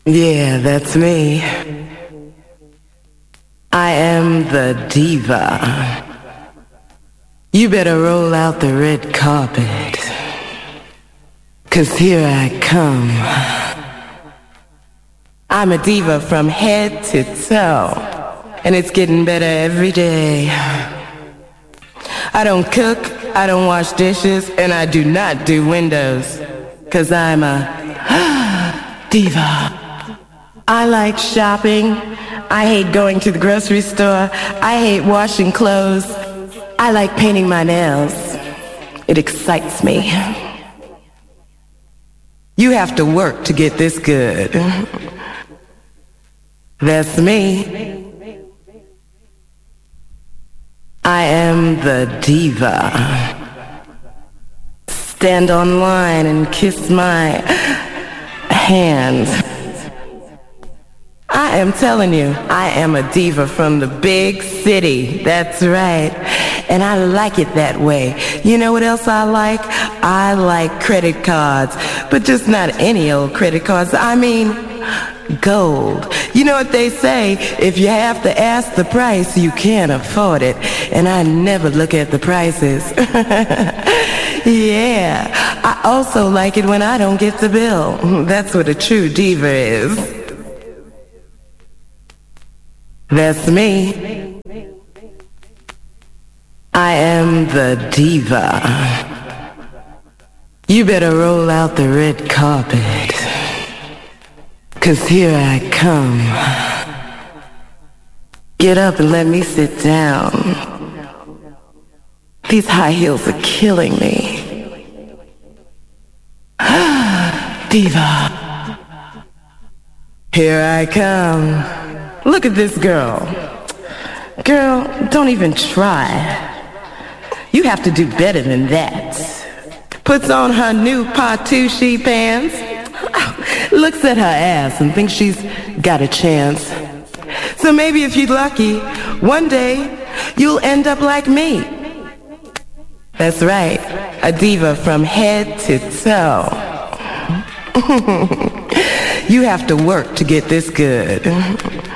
Yeah, that's me. I am the diva. You better roll out the red carpet, 'cause here I come. I'm a diva from head to toe, and it's getting better every day. I don't cook, I don't wash dishes, and I do not do windows, 'cause I'm a diva. I like shopping. I hate going to the grocery store. I hate washing clothes. I like painting my nails. It excites me. You have to work to get this good. That's me. I am the diva. Stand online and kiss my hand. I am telling you, I am a diva from the big city. That's right. And I like it that way. You know what else I like? I like credit cards, but just not any old credit cards. I mean, gold. You know what they say? If you have to ask the price, you can't afford it. And I never look at the prices. Yeah. I also like it when I don't get the bill. That's what a true diva is. That's me. I am the diva. You better roll out the red carpet, 'cause here I come. Get up and let me sit down. These high heels are killing me. Diva. Here I come. Look at this girl. Girl, don't even try. You have to do better than that. Puts on her new Patucci pants, looks at her ass and thinks she's got a chance. So maybe if you're lucky, one day you'll end up like me. That's right, a diva from head to toe. You have to work to get this good.